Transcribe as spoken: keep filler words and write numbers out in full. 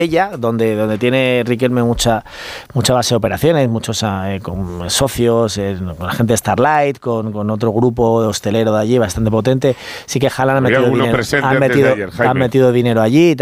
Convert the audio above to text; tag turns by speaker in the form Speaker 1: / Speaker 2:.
Speaker 1: ella, donde, donde tiene Riquelme mucha, mucha base de operaciones, muchos eh, con socios, eh, con la gente de Starlight, con, con otro grupo hostelero de allí bastante potente. Sí que Haaland ha metido, dinero, han, metido, han metido dinero allí.